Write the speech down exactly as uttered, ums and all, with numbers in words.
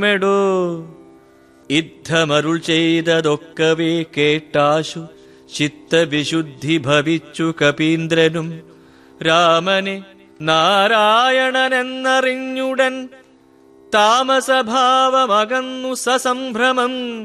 മെടോ യുദ്ധമരുൾ ചെയ്തതൊക്കവേ കേട്ടാശു ചിത്തവിശുദ്ധി ഭവിച്ചു കപീന്ദ്രനും രാമനെ നാരായണനെന്നറിഞ്ഞുടൻ താമസഭാവമകന്നു സസംഭ്രമം